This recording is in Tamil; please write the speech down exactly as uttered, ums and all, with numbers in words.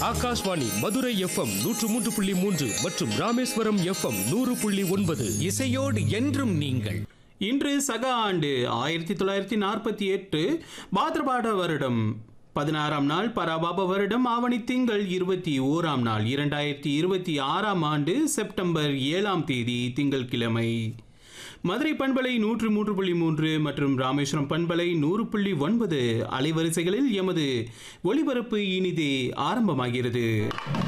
ஆகாஷ்வாணி மதுரை எஃப்எம் நூற்று மூன்று புள்ளி மூன்று மற்றும் ராமேஸ்வரம் எஃப்எம் நூறு புள்ளி ஒன்பது. இசையோடு என்றும் நீங்கள். இன்று சக ஆண்டு ஆயிரத்தி தொள்ளாயிரத்தி நாற்பத்தி எட்டு பாத்ரபாட வருடம் பதினாறாம் நாள் பராபாப வருடம் ஆவணி திங்கள் இருபத்தி ஓராம் நாள் இரண்டாயிரத்தி இருபத்தி ஆறாம் ஆண்டு செப்டம்பர் ஏழாம் தேதி திங்கள்கிழமை. மதுரை பண்பலை நூற்று மூன்று புள்ளி மூன்று மற்றும் ராமேஸ்வரம் பண்பலை நூறு புள்ளி ஒன்பது அலைவரிசைகளில் எமது ஒளிபரப்பு இனிதே ஆரம்பமாகிறது.